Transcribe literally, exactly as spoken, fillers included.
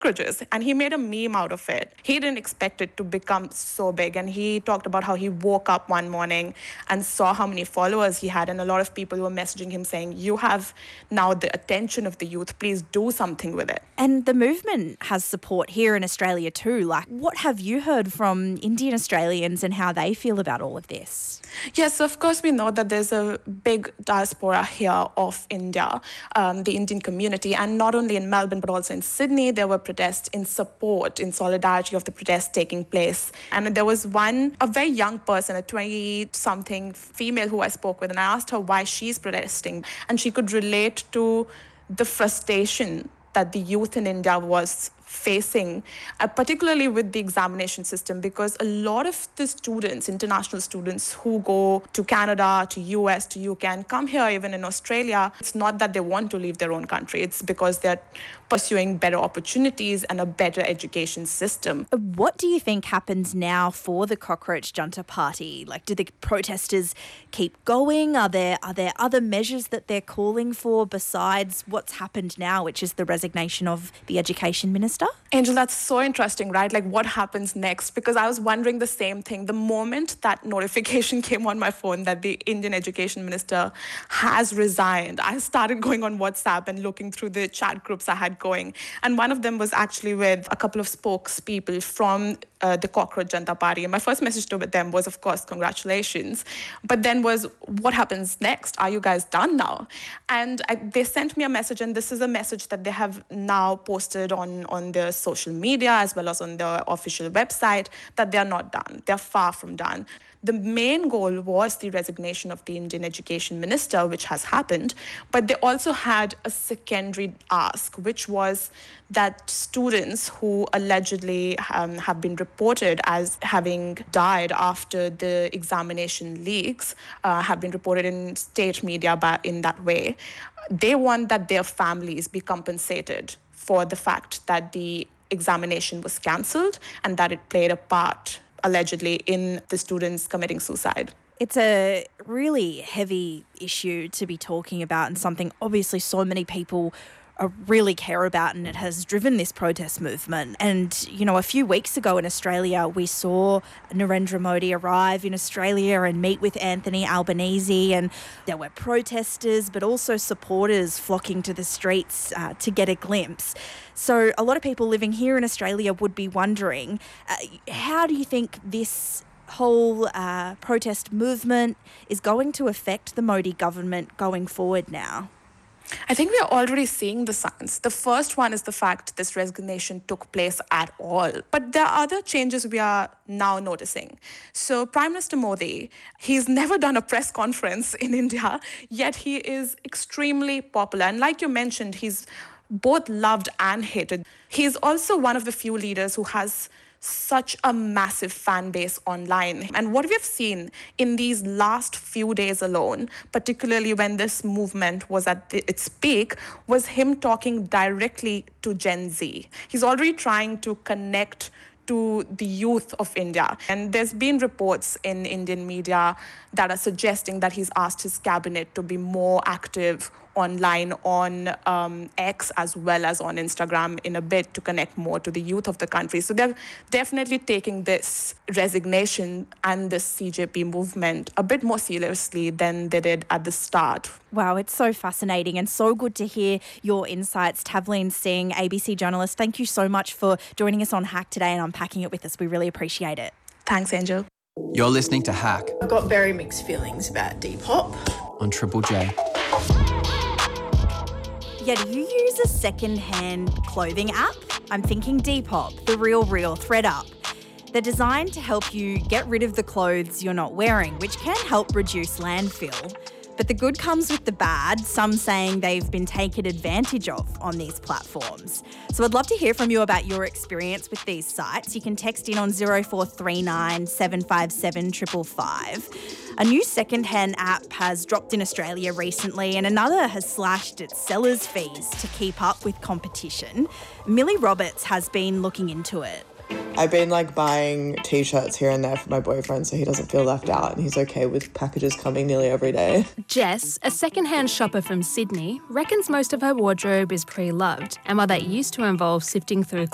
cockroaches, and he made a meme out of it. He didn't expect it to become so big, and he talked about how he woke up one morning and saw how many followers he had, and a lot of people were messaging him saying, you have now the attention of the youth, please do something with it. And the movement has support here in Australia too. Like, what have you heard from Indian Australians and how they feel about all of this? Yes, of course, we know that there's a big diaspora here of India, um, the Indian community, and not only in Melbourne, but also in Sydney. There were protests in support, in solidarity of the protests taking place. And there was one, a very young person, a twenty-something female who I spoke with, and I asked her why she's protesting. And she could relate to the frustration that the youth in India was facing, uh, particularly with the examination system, because a lot of the students, international students who go to Canada, to U S, to U K, and come here even in Australia, it's not that they want to leave their own country. It's because they're pursuing better opportunities and a better education system. What do you think happens now for the Cockroach Junta Party? Like, do the protesters keep going? Are there are there other measures that they're calling for besides what's happened now, which is the resignation of the Education Minister? Angel, that's so interesting, right? Like, what happens next? Because I was wondering the same thing. The moment that notification came on my phone that the Indian Education Minister has resigned, I started going on WhatsApp and looking through the chat groups I had going. And one of them was actually with a couple of spokespeople from uh, the Cockroach Junta Party. And my first message to them was, of course, congratulations. But then was, what happens next? Are you guys done now? And I, they sent me a message, and this is a message that they have now posted on, on their social media as well as on their official website, that they're not done. They're far from done. The main goal was the resignation of the Indian Education Minister, which has happened, but they also had a secondary ask, which was that students who allegedly um, have been reported as having died after the examination leaks uh, have been reported in state media by, in that way. They want that their families be compensated for the fact that the examination was cancelled and that it played a part allegedly in the students committing suicide. It's a really heavy issue to be talking about, and something obviously so many people uh, really care about, and it has driven this protest movement. And, you know, a few weeks ago in Australia, we saw Narendra Modi arrive in Australia and meet with Anthony Albanese, and there were protesters but also supporters flocking to the streets uh, to get a glimpse. So a lot of people living here in Australia would be wondering, uh, how do you think this whole uh, protest movement is going to affect the Modi government going forward now? I think we are already seeing the signs. The first one is the fact this resignation took place at all. But there are other changes we are now noticing. So Prime Minister Modi, he's never done a press conference in India, yet he is extremely popular. And like you mentioned, he's both loved and hated. He's also one of the few leaders who has such a massive fan base online. And what we've seen in these last few days alone, particularly when this movement was at the, its peak, was him talking directly to Gen Z. He's already trying to connect to the youth of India. And there's been reports in Indian media that are suggesting that he's asked his cabinet to be more active online on um, X as well as on Instagram in a bid to connect more to the youth of the country. So they're definitely taking this resignation and this C J P movement a bit more seriously than they did at the start. Wow, it's so fascinating and so good to hear your insights. Tavleen Singh, A B C journalist, thank you so much for joining us on Hack today and unpacking it with us. We really appreciate it. Thanks, Angel. You're listening to Hack. I've got very mixed feelings about Depop. On Triple J. Yeah, do you use a second-hand clothing app? I'm thinking Depop, The Real Real, ThreadUp. They're designed to help you get rid of the clothes you're not wearing, which can help reduce landfill. But the good comes with the bad, some saying they've been taken advantage of on these platforms. So I'd love to hear from you about your experience with these sites. You can text in on zero four three nine, seven five seven, five five five. A new second-hand app has dropped in Australia recently, and another has slashed its sellers' fees to keep up with competition. Millie Roberts has been looking into it. I've been like buying t-shirts here and there for my boyfriend so he doesn't feel left out and he's okay with packages coming nearly every day. Jess, a second-hand shopper from Sydney, reckons most of her wardrobe is pre-loved, and while that used to involve sifting through